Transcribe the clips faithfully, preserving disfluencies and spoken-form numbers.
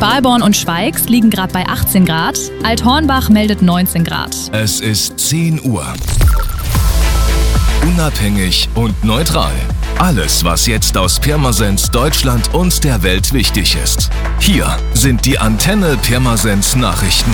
Schwalborn und Schweigs liegen gerade bei achtzehn Grad. Althornbach meldet neunzehn Grad. Es ist zehn Uhr. Unabhängig und neutral. Alles, was jetzt aus Pirmasens, Deutschland und der Welt wichtig ist. Hier sind die Antenne Pirmasens Nachrichten.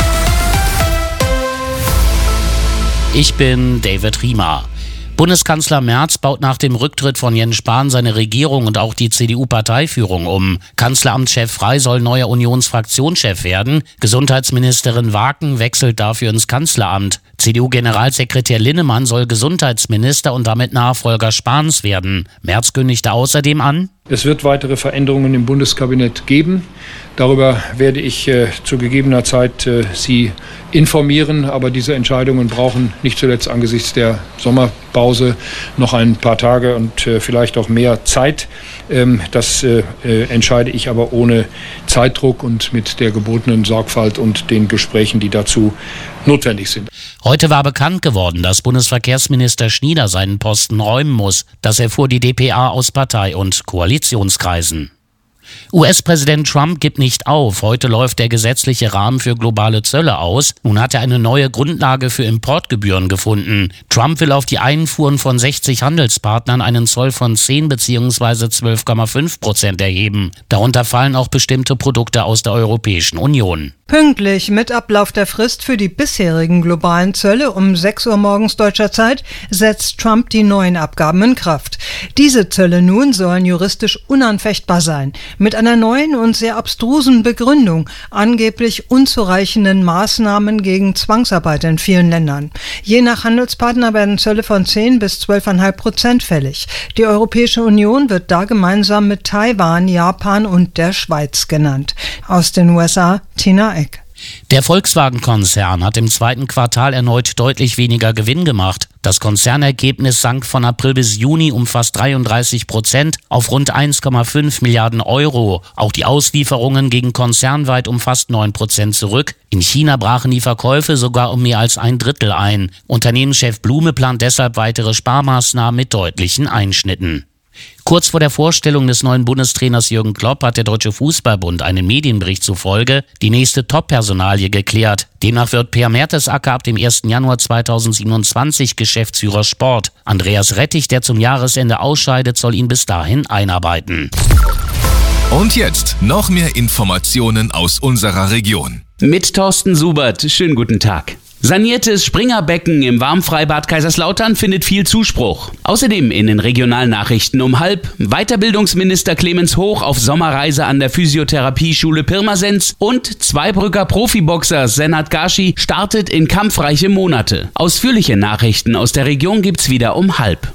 Ich bin David Riemer. Bundeskanzler Merz baut nach dem Rücktritt von Jens Spahn seine Regierung und auch die C D U-Parteiführung um. Kanzleramtschef Frey soll neuer Unionsfraktionschef werden. Gesundheitsministerin Waken wechselt dafür ins Kanzleramt. C D U-Generalsekretär Linnemann soll Gesundheitsminister und damit Nachfolger Spahns werden. Merz kündigte außerdem an: Es wird weitere Veränderungen im Bundeskabinett geben. Darüber werde ich äh, zu gegebener Zeit äh, Sie informieren. Aber diese Entscheidungen brauchen nicht zuletzt angesichts der Sommerpause noch ein paar Tage und äh, vielleicht auch mehr Zeit. Ähm, das äh, äh, entscheide ich aber ohne Zeitdruck und mit der gebotenen Sorgfalt und den Gesprächen, die dazu notwendig sind. Heute war bekannt geworden, dass Bundesverkehrsminister Schnieder seinen Posten räumen muss. Das erfuhr die D P A aus Partei- und Koalitionskreisen. U S-Präsident Trump gibt nicht auf. Heute läuft der gesetzliche Rahmen für globale Zölle aus. Nun hat er eine neue Grundlage für Importgebühren gefunden. Trump will auf die Einfuhren von sechzig Handelspartnern einen Zoll von zehn bzw. zwölf Komma fünf Prozent erheben. Darunter fallen auch bestimmte Produkte aus der Europäischen Union. Pünktlich mit Ablauf der Frist für die bisherigen globalen Zölle um sechs Uhr morgens deutscher Zeit setzt Trump die neuen Abgaben in Kraft. Diese Zölle nun sollen juristisch unanfechtbar sein. Mit einer neuen und sehr abstrusen Begründung, angeblich unzureichenden Maßnahmen gegen Zwangsarbeit in vielen Ländern. Je nach Handelspartner werden Zölle von zehn bis zwölf Komma fünf Prozent fällig. Die Europäische Union wird da gemeinsam mit Taiwan, Japan und der Schweiz genannt. Aus den U S A, Tina Eck. Der Volkswagen-Konzern hat im zweiten Quartal erneut deutlich weniger Gewinn gemacht. Das Konzernergebnis sank von April bis Juni um fast dreiunddreißig Prozent auf rund eins Komma fünf Milliarden Euro. Auch die Auslieferungen gingen konzernweit um fast neun Prozent zurück. In China brachen die Verkäufe sogar um mehr als ein Drittel ein. Unternehmenschef Blume plant deshalb weitere Sparmaßnahmen mit deutlichen Einschnitten. Kurz vor der Vorstellung des neuen Bundestrainers Jürgen Klopp hat der Deutsche Fußballbund einen Medienbericht zufolge die nächste Top-Personalie geklärt. Demnach wird Per Mertesacker ab dem ersten Januar zweitausendsiebenundzwanzig Geschäftsführer Sport. Andreas Rettich, der zum Jahresende ausscheidet, soll ihn bis dahin einarbeiten. Und jetzt noch mehr Informationen aus unserer Region. Mit Thorsten Subert. Schönen guten Tag. Saniertes Springerbecken im Warmfreibad Kaiserslautern findet viel Zuspruch. Außerdem in den Regionalnachrichten um halb Weiterbildungsminister Clemens Hoch auf Sommerreise an der Physiotherapieschule Pirmasens und Zweibrücker Profiboxer Senat Gashi startet in kampfreiche Monate. Ausführliche Nachrichten aus der Region gibt's wieder um halb.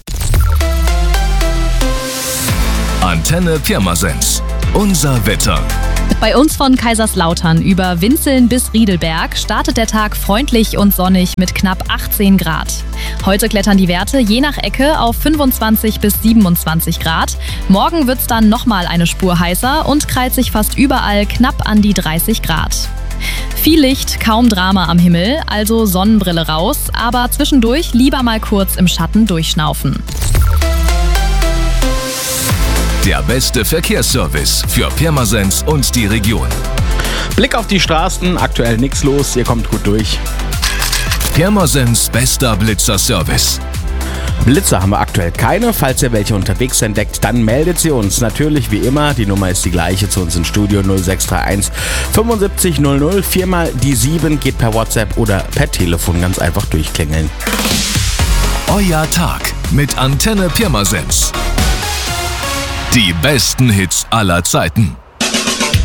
Antenne Pirmasens. Unser Wetter. Bei uns von Kaiserslautern über Winzeln bis Riedelberg startet der Tag freundlich und sonnig mit knapp achtzehn Grad. Heute klettern die Werte je nach Ecke auf fünfundzwanzig bis siebenundzwanzig Grad. Morgen wird's dann nochmal eine Spur heißer und krallt sich fast überall knapp an die dreißig Grad. Viel Licht, kaum Drama am Himmel, also Sonnenbrille raus, aber zwischendurch lieber mal kurz im Schatten durchschnaufen. Der beste Verkehrsservice für Pirmasens und die Region. Blick auf die Straßen, aktuell nichts los, ihr kommt gut durch. Pirmasens bester Blitzer-Service. Blitzer haben wir aktuell keine. Falls ihr welche unterwegs entdeckt, dann meldet sie uns. Natürlich wie immer, die Nummer ist die gleiche zu uns im Studio null sechs drei eins fünfundsiebzig null null. Viermal die sieben geht per WhatsApp oder per Telefon ganz einfach durchklingeln. Euer Tag mit Antenne Pirmasens. Die besten Hits aller Zeiten.